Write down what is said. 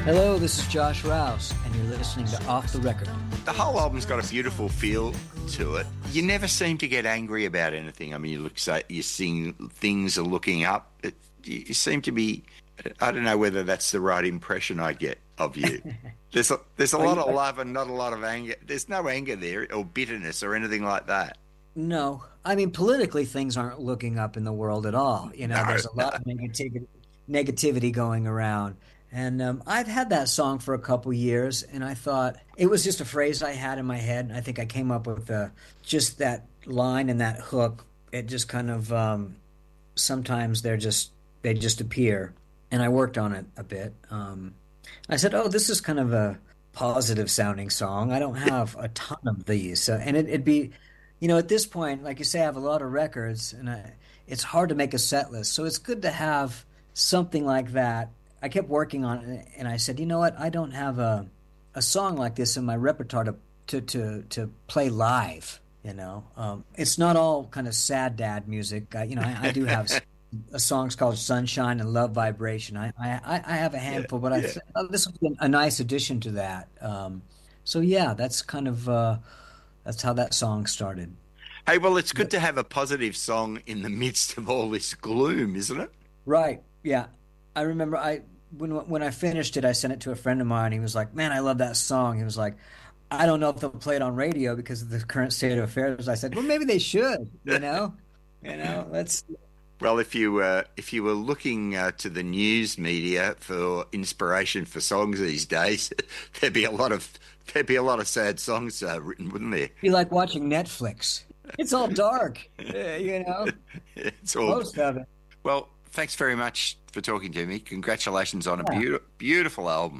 Hello, this is Josh Rouse, and you're listening to Off the Record. The whole album's got a beautiful feel to it. You never seem to get angry about anything. I mean, you sing things are looking up. You seem to be. I don't know whether that's the right impression I get of you. There's a lot of love and not a lot of anger. There's no anger there or bitterness or anything like that. No, I mean, politically, things aren't looking up in the world at all. There's a lot of negativity going around. And I've had that song for a couple years, and I thought it was just a phrase I had in my head. And I think I came up with just that line and that hook. It just kind of sometimes they just appear, and I worked on it a bit. I said, "Oh, this is kind of a positive sounding song. I don't have a ton of these, and it'd be, at this point, like you say, I have a lot of records, and it's hard to make a set list. So it's good to have something like that." I kept working on it, and I said, you know what? I don't have a song like this in my repertoire to play live. It's not all kind of sad dad music. I do have songs called Sunshine and Love Vibration. I have a handful, but I said, this would be a nice addition to that. So yeah, that's kind of that's how that song started. Hey, well, it's good to have a positive song in the midst of all this gloom, isn't it? Right. Yeah. I remember when I finished it, I sent it to a friend of mine. He was like, "Man, I love that song." He was like, "I don't know if they'll play it on radio because of the current state of affairs." I said, "Well, maybe they should." Let's. Well, if you were looking to the news media for inspiration for songs these days, there'd be a lot of sad songs written, wouldn't there? Be like watching Netflix. It's all dark, It's all most of it. Well, thanks very much for talking to me. Congratulations on a beautiful album.